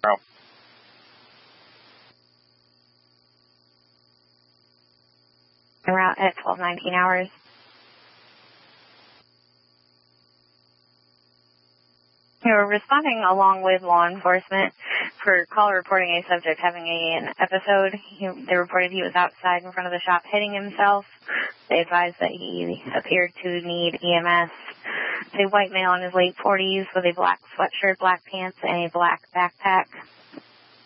En route at 12:19 hours. We're responding along with law enforcement for call reporting a subject having an episode. They reported he was outside in front of the shop hitting himself. They advised that he appeared to need EMS. It's a white male in his late 40s with a black sweatshirt, black pants, and a black backpack.